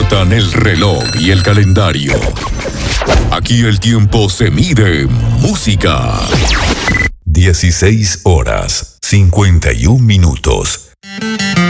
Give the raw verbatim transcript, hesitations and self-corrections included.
importan el reloj y el calendario. Aquí el tiempo se mide en música. dieciséis horas, cincuenta y un minutos.